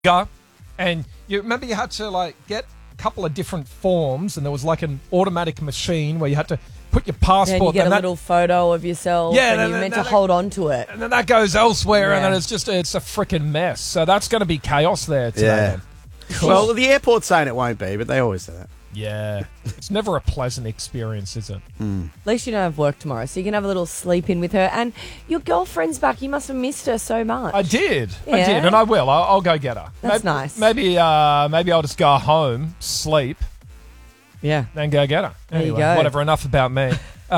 go, and you remember you had to like get a couple of different forms, and there was like an automatic machine where you had to put your passport. Then you get a little photo of yourself, and you're meant to hold on to it. And then that goes elsewhere, and then it's a freaking mess. So that's going to be chaos there today. Yeah. Cool. Well, the airport's saying it won't be, but they always say that. Yeah. It's never a pleasant experience, is it? At least you don't have work tomorrow, so you can have a little sleep in with her. And your girlfriend's back. You must have missed her so much. I did, Yeah. and I will. I'll go get her. That's nice. Maybe I'll just go home, sleep, Yeah. then go get her. There you Anyway, go. whatever. Enough about me.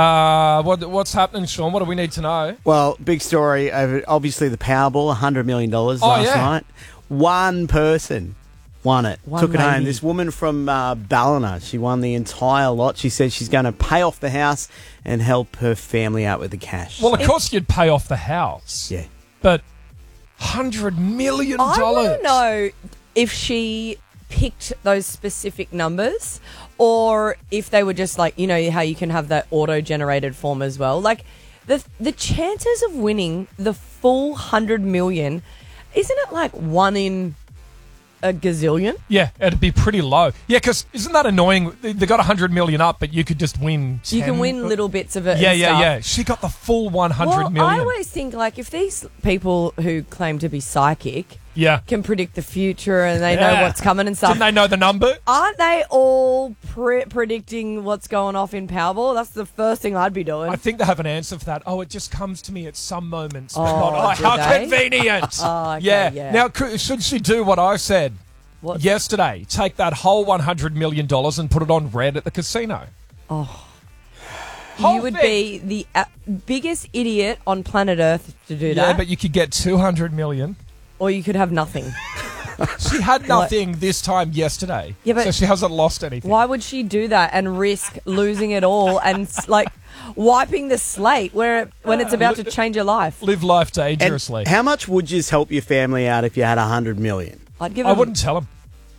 What's happening, Sean? What do we need to know? Well, big story over, obviously, the Powerball, $100 million last night. One person won it, took it home. lady. This woman from Ballina, she won the entire lot. She said she's going to pay off the house and help her family out with the cash. Well, of course you'd pay off the house. Yeah. But $100 million. I want to know if she picked those specific numbers or if they were just like, you know, how you can have that auto-generated form as well. Like, the chances of winning the full $100 million, isn't it like 1 in a gazillion? Yeah, it'd be pretty low. Yeah, because isn't that annoying? They got $100 million up, but you could just win 10. You can win little bits of it. Yeah, and stuff. yeah. She got the full $100 million. I always think, like, if these people who claim to be psychic can predict the future and they know what's coming and stuff. Didn't they know the number? Aren't they all predicting what's going off in Powerball? That's the first thing I'd be doing. I think they have an answer for that. Oh, it just comes to me at some moments. Oh, But do how they? convenient. Oh, okay, yeah. Now, should she do what I said yesterday? Take that whole $100 million and put it on red at the casino. Oh. Whole You would thing. be the biggest idiot on planet Earth to do that. Yeah, but you could get $200 million. Or you could have nothing. She had nothing this time yesterday. Yeah, but so she hasn't lost anything. Why would she do that and risk losing it all and like wiping the slate when it's about to change her life? Live life dangerously. And how much would you help your family out if you had $100 million? I'd give I wouldn't tell them.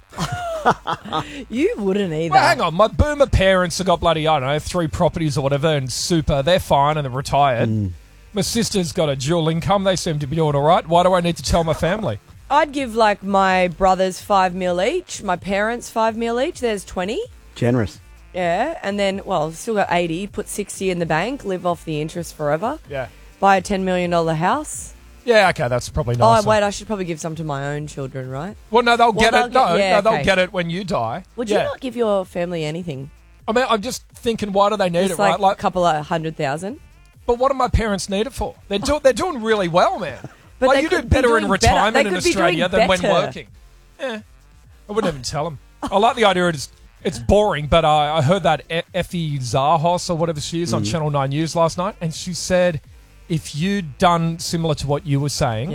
You wouldn't either. Well, hang on. My boomer parents have got bloody, I don't know, 3 properties or whatever and super. They're fine and they're retired. My sister's got a dual income. They seem to be doing all right. Why do I need to tell my family? I'd give like my brothers $5 million each, my parents $5 million each. There's 20. Generous. Yeah, and then still got 80. Put 60 in the bank, live off the interest forever. Yeah. Buy a $10 million house. Yeah, okay, that's probably nice. Oh wait, I should probably give some to my own children, right? Well, no, they'll get it. they'll They'll get it when you die. Would you not give your family anything? I mean, I'm just thinking, why do they need Just it, right? like a couple of 100,000. But what do my parents need it for? They're doing really well, man. But like, they you do could be better in doing retirement better. in They could be Australia doing than when better. working. Yeah, I wouldn't even tell them. I like the idea. It's boring, but I heard that Effie Zahos or whatever she is on Channel 9 News last night, and she said if you'd done similar to what you were saying,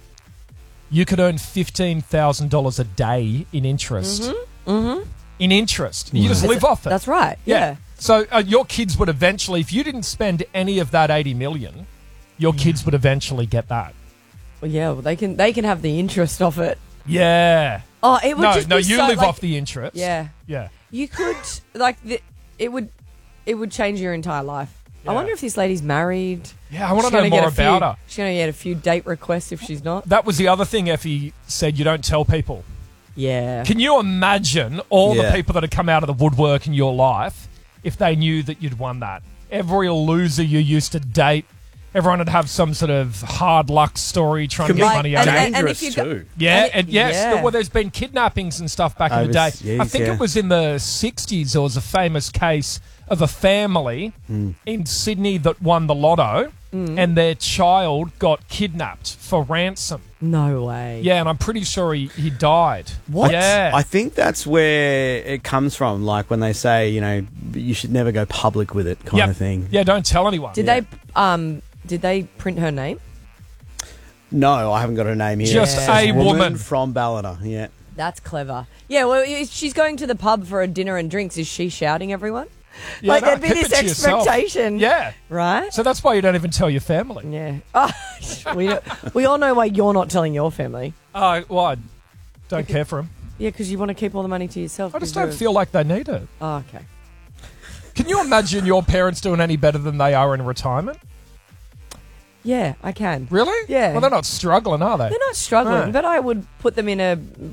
you could earn $15,000 a day in interest. In interest. You just live off it. That's right. Yeah. So your kids would eventually, if you didn't spend any of that $80 million, your kids would eventually get that. Well, yeah. Well, they can have the interest off it. Yeah. Oh, it would just be you so, live like, off the interest. Yeah. Yeah. You could it would change your entire life. Yeah. I wonder if this lady's married. Yeah, I want to know more about her. She's going to get a few date requests if she's not. That was the other thing Effie said, you don't tell people. Yeah. Can you imagine all the people that have come out of the woodwork in your life if they knew that you'd won that? Every loser you used to date, everyone would have some sort of hard luck story trying to get money out of it. Dangerous too. Yes. Well, there's been kidnappings and stuff back in the day. I think it was in the 60s. There was a famous case of a family in Sydney that won the lotto and their child got kidnapped for ransom. No way. Yeah, and I'm pretty sure he died. What? Yeah. I think that's where it comes from, like when they say, you know, you should never go public with it kind of thing. Yeah, don't tell anyone. Did they print her name? No, I haven't got her name here. Just It's a woman. from Ballina, yeah. That's clever. Yeah, well, if she's going to the pub for a dinner and drinks. Is she shouting everyone? Yeah, like, no, there'd be keep this it to yourself. expectation. Yeah. Right? So that's why you don't even tell your family. Yeah. Oh, we all know why you're not telling your family. Oh, well, I don't care for them. Yeah, because you want to keep all the money to yourself. I just don't feel like they need it. Oh, okay. Can you imagine your parents doing any better than they are in retirement? Yeah, I can. Really? Yeah. Well, they're not struggling, are they? They're not struggling, No. but I would put them in a